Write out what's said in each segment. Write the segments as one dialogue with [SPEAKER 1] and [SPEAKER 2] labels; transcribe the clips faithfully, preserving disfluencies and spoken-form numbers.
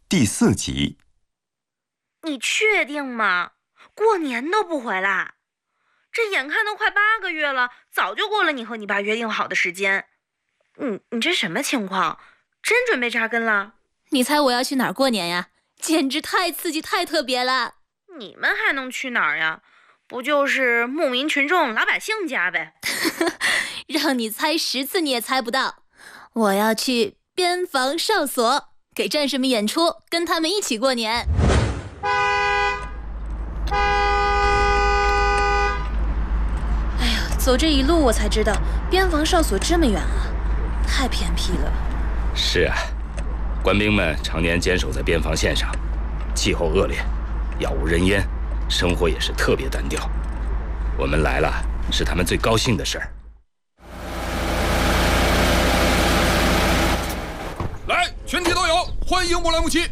[SPEAKER 1] 第四集。
[SPEAKER 2] 你确定吗？过年都不回来？这眼看都快八个月了，早就过了你和你爸约定好的时间。你你这什么情况？真准备扎根了？
[SPEAKER 3] 你猜我要去哪儿过年呀？简直太刺激太特别了。
[SPEAKER 2] 你们还能去哪儿呀？不就是牧民群众老百姓家呗？
[SPEAKER 3] 让你猜十次你也猜不到。我要去边防哨所，给战士们演出，跟他们一起过年。哎呀，走这一路我才知道边防哨所这么远啊，太偏僻了。
[SPEAKER 4] 是啊，官兵们常年坚守在边防线上，气候恶劣，杳无人烟，生活也是特别单调。我们来了，是他们最高兴的事儿。
[SPEAKER 5] 来，全体都有，欢迎乌兰牧骑。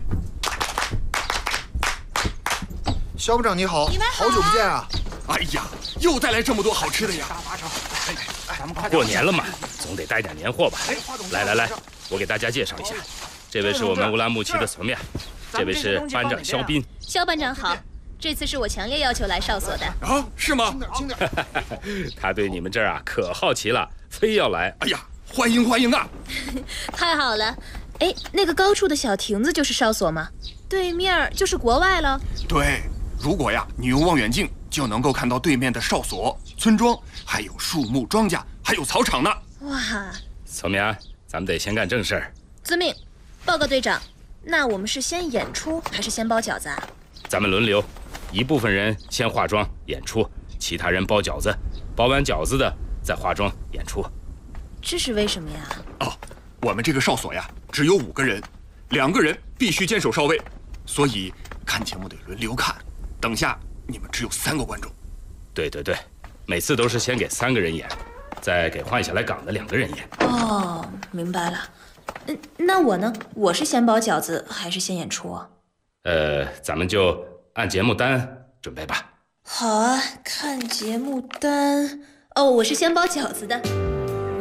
[SPEAKER 6] 肖部长你好，你好久不见啊！
[SPEAKER 5] 哎呀，又带来这么多好吃的呀！
[SPEAKER 4] 过年了嘛，总得带点年货吧。来来来，我给大家介绍一下，这位是我们乌兰牧骑的索面，这位是班长肖斌。
[SPEAKER 3] 肖班长好，这次是我强烈要求来哨所的。
[SPEAKER 5] 啊，是吗？
[SPEAKER 6] 轻点，轻点。
[SPEAKER 4] 他对你们这儿啊可好奇了，非要来。
[SPEAKER 5] 哎呀，欢迎欢迎啊！
[SPEAKER 3] 太好了。哎，那个高处的小亭子就是哨所吗？对面就是国外了。
[SPEAKER 5] 对，如果呀你用望远镜就能够看到对面的哨所、村庄，还有树木、庄稼，还有草场呢。
[SPEAKER 3] 哇！
[SPEAKER 4] 索面，咱们得先干正事儿。
[SPEAKER 3] 遵命。报告队长，那我们是先演出还是先包饺子啊？
[SPEAKER 4] 咱们轮流，一部分人先化妆演出，其他人包饺子，包完饺子的再化妆演出。
[SPEAKER 3] 这是为什么呀？
[SPEAKER 5] 哦，我们这个哨所呀只有五个人，两个人必须坚守哨位，所以看节目得轮流看。等下你们只有三个观众。
[SPEAKER 4] 对对对，每次都是先给三个人演，再给换下来岗的两个人演。
[SPEAKER 3] 哦，明白了。嗯，那我呢？我是先包饺子还是先演出啊？
[SPEAKER 4] 呃，咱们就按节目单准备吧。
[SPEAKER 3] 好啊，看节目单。哦，我是先包饺子的。